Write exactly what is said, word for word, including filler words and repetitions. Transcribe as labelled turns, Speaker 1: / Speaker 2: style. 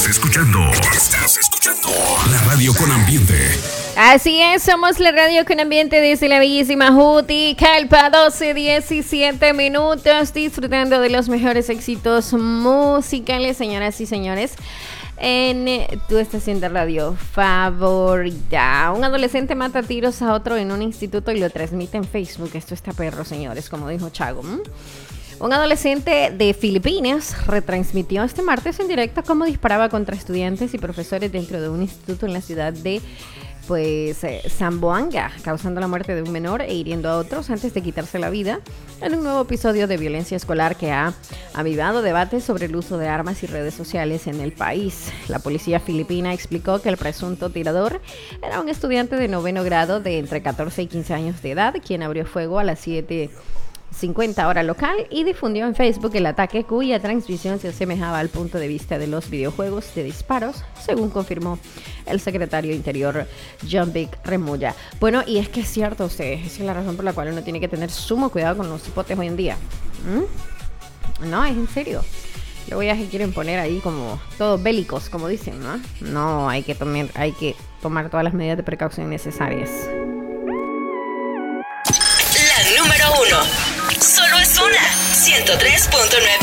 Speaker 1: escuchando. Estás escuchando la radio con ambiente.
Speaker 2: Así es, somos la radio con ambiente desde la bellísima Juticalpa, doce diecisiete minutos, disfrutando de los mejores éxitos musicales, señoras y señores, en tu estación de radio favorita. Un adolescente mata a tiros a otro en un instituto y lo transmite en Facebook. Esto está perro, señores, como dijo Chago. ¿Mm? Un adolescente de Filipinas retransmitió este martes en directo cómo disparaba contra estudiantes y profesores dentro de un instituto en la ciudad de pues eh, Zamboanga, causando la muerte de un menor e hiriendo a otros antes de quitarse la vida, en un nuevo episodio de violencia escolar que ha avivado debates sobre el uso de armas y redes sociales en el país. La policía filipina explicó que el presunto tirador era un estudiante de noveno grado de entre catorce y quince años de edad, quien abrió fuego a las siete cincuenta hora local y difundió en Facebook el ataque, cuya transmisión se asemejaba al punto de vista de los videojuegos de disparos, según confirmó el secretario Interior John Vic Remulla. Bueno, y es que es cierto, ustedes, esa es la razón por la cual uno tiene que tener sumo cuidado con los hipotes hoy en día. ¿Mm? No, es en serio. Luego ya se quieren poner ahí como todos bélicos, como dicen, ¿no? No, hay que tomar, hay que tomar todas las medidas de precaución necesarias.
Speaker 3: La número uno. Solo es una. ciento tres punto nueve